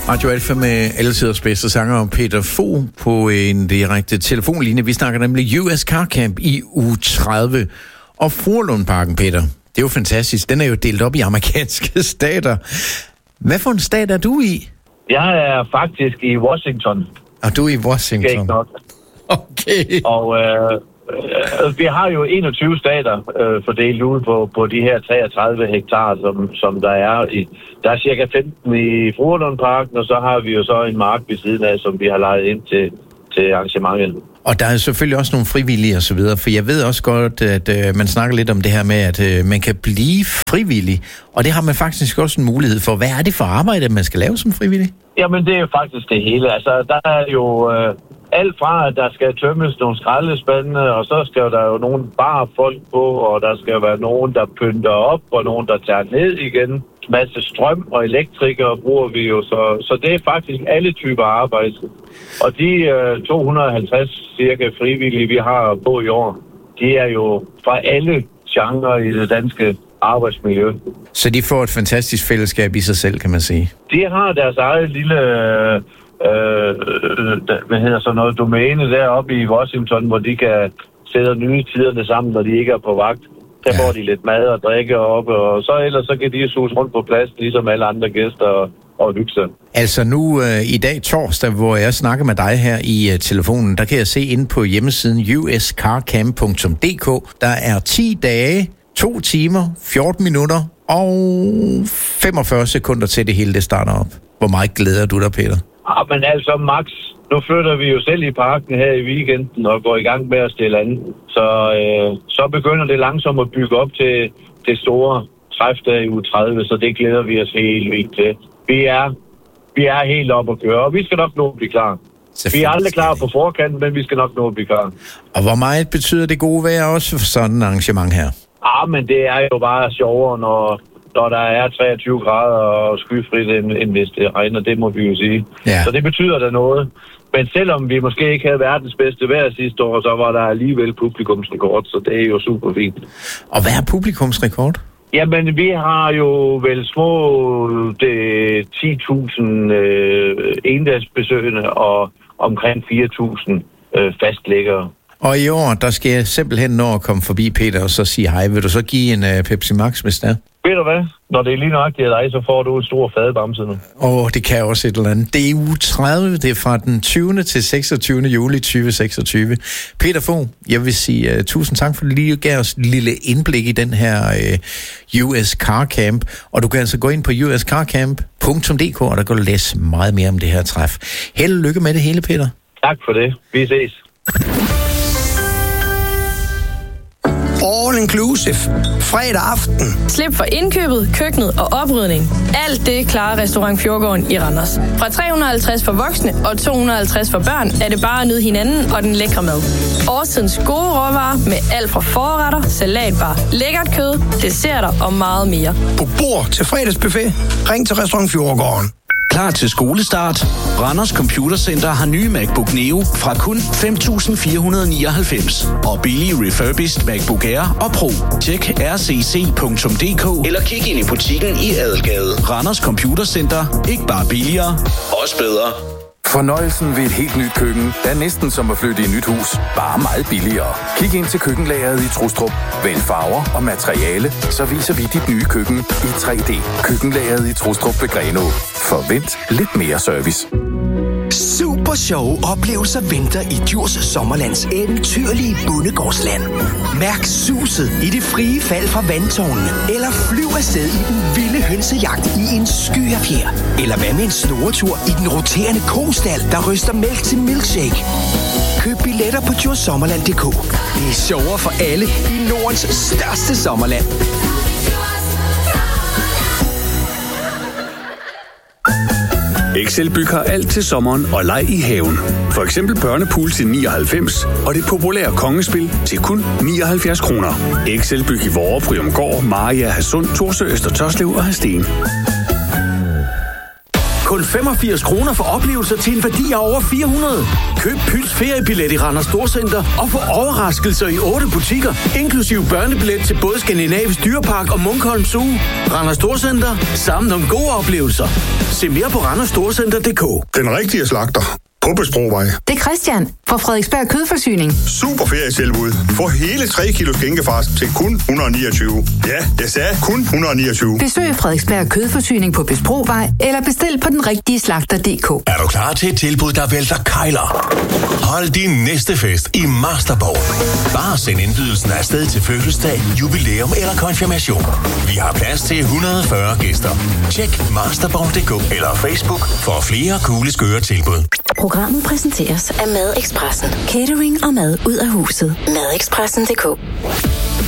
Radio Alfa med alle tiders bedste sanger Peter Fogh på en direkte telefonlinje. Vi snakker nemlig US Car Camp i uge 30. Og Fruerlundparken, Peter, det er jo fantastisk. Den er jo delt op i amerikanske stater. Hvad for en stat er du i? Jeg er faktisk i Washington. Og du er i Washington? Ikke nok. Okay. Og vi har jo 21 stater fordelt ud på de her 33 hektar, som der er i. Der er cirka 15 i Fruerlundparken, og så har vi jo så en mark ved siden af, som vi har lejet ind til arrangementet. Og der er selvfølgelig også nogle frivillige og så videre, for jeg ved også godt, at man snakker lidt om det her med, at man kan blive frivillig, og det har man faktisk også en mulighed for. Hvad er det for arbejde, man skal lave som frivillig? Jamen, det er jo faktisk det hele. Altså, der er jo alt fra, at der skal tømmes nogle skraldespande, og så skal der jo nogle bare folk på, og der skal være nogen, der pynter op, og nogen, der tager ned igen. Masse strøm og elektrikere bruger vi jo, så det er faktisk alle typer arbejde. Og de 250 cirka frivillige, vi har på i år, de er jo fra alle genrer i det danske arbejdsmiljø. Så de får et fantastisk fællesskab i sig selv, kan man sige? De har deres eget lille domæne deroppe i Washington, hvor de kan sætte nye tiderne sammen, når de ikke er på vagt. Der får de lidt mad og drikke op, og ellers så kan de sus rundt på pladsen, ligesom alle andre gæster og hygge sig. Altså nu i dag torsdag, hvor jeg snakker med dig her i telefonen, der kan jeg se inde på hjemmesiden uscarcamp.dk, der er 10 dage, 2 timer, 14 minutter og 45 sekunder til det hele det starter op. Hvor meget glæder du dig, Peter? Men altså max. Nu flytter vi jo selv i parken her i weekenden og går i gang med at stille an. Så begynder det langsomt at bygge op til det store træfdag i uge 30, så det glæder vi os helt vildt til. Vi er helt oppe at køre, og vi skal nok nå at blive klar. Vi er aldrig klar på forkanten, men vi skal nok nå at blive klar. Og hvor meget betyder det gode vejr også for sådan et arrangement her? Men det er jo bare sjovere, når der er 23 grader og skyfrit, end hvis det regner, det må vi jo sige. Ja. Så det betyder da noget. Men selvom vi måske ikke havde verdens bedste vejr sidste år, så var der alligevel publikumsrekord, så det er jo super fint. Og hvad er publikumsrekord? Jamen, vi har jo vel små 10.000 endagsbesøgende og omkring 4.000 fastlæggere. Og i år, der skal jeg simpelthen nå at komme forbi Peter og så sige hej. Vil du så give en Pepsi Max, hvis det er? Ved du hvad? Når det er lige nøjagtigt af dig, så får du et stort fadbamse nu. Det kan også et eller andet. Det er uge 30, det er fra den 20. til 26. juli 2026. Peter Fogh, jeg vil sige tusind tak, for at du lige gav os et lille indblik i den her US Car Camp. Og du kan altså gå ind på uscarcamp.dk, og der kan du læse meget mere om det her træf. Held og lykke med det hele, Peter. Tak for det. Vi ses. All inclusive. Fredag aften. Slip for indkøbet, køkkenet og oprydning. Alt det klarer Restaurant Fjordgården i Randers. Fra 350 for voksne og 250 for børn er det bare at nyde hinanden og den lækre mad. Årstidens gode råvarer med alt fra forretter, salatbar, lækkert kød, desserter og meget mere. På bord til fredagsbuffet. Ring til Restaurant Fjordgården. Klar til skolestart? Randers Computercenter har nye MacBook Neo fra kun 5.499 og billige refurbished MacBook Air og Pro. Tjek rcc.dk eller kig ind i butikken i Adelgade. Randers Computercenter. Ikke bare billigere, også bedre. Fornøjelsen ved et helt nyt køkken er næsten som at flytte i et nyt hus, bare meget billigere. Kig ind til køkkenlageret i Trustrup. Vælg farver og materiale, så viser vi dit nye køkken i 3D. Køkkenlageret i Trustrup ved Grenå. Forvent lidt mere service. Super sjove oplevelser venter i Djurs Sommerlands eventyrlige bondegårdsland. Mærk suset i det frie fald fra vandtårnene, eller flyv afsted i den vilde hønsejagt i en sky af fjer. Eller hvad med en snoretur i den roterende kostal, der ryster mælk til milkshake. Køb billetter på djursommerland.dk. Det er sjovere for alle i Nordens største sommerland. Excelbyg har alt til sommeren og leg i haven. For eksempel børnepool til 99 og det populære kongespil til kun 79 kroner. Excelbyg i Vorre, Bryumgård, Maria, Hadsund, Thorsø, Øster Tørslev og Hadsten. Kun kun 85 kroner for oplevelser til en værdi af over 400. Køb Pyls feriebillet i Randers Storcenter og få overraskelser i 8 butikker, inklusiv børnebillet til både Skandinavisk Dyrepark og Munkholm Zoo. Randers Storcenter. Sammen om gode oplevelser. Se mere på randersstorcenter.dk. Den rigtige slagter. På Besprovej. Det er Christian fra Frederiksberg Kødforsyning. Super ferietilbud. Få hele 3 kilo skinkefars til kun 129. Ja, jeg sagde kun 129. Besøg Frederiksberg Kødforsyning på Besprovej eller bestil på den rigtige slagter.dk. Er du klar til et tilbud, der vælter kejler? Hold din næste fest i Masterborg. Bare send indbydelsen afsted til fødselsdag, jubilæum eller konfirmation. Vi har plads til 140 gæster. Tjek masterborg.dk eller Facebook for flere coole skøre tilbud. Programmet præsenteres af Madexpressen. Catering og mad ud af huset. Madexpressen.dk.